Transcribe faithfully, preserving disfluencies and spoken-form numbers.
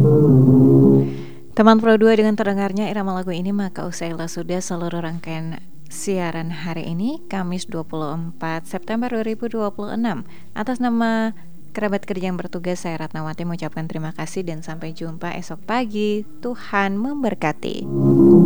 Teman Pro dua dengan terdengarnya irama lagu ini maka usailah sudah seluruh rangkaian siaran hari ini Kamis dua puluh empat September dua ribu dua puluh enam. Atas nama kerabat kerja yang bertugas, saya Ratnawati mengucapkan terima kasih dan sampai jumpa esok pagi. Tuhan memberkati.